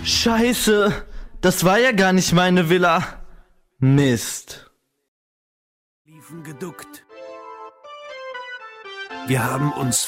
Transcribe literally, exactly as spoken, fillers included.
Scheiße, das war ja gar nicht meine Villa. Mist. Liefen geduckt. Wir haben uns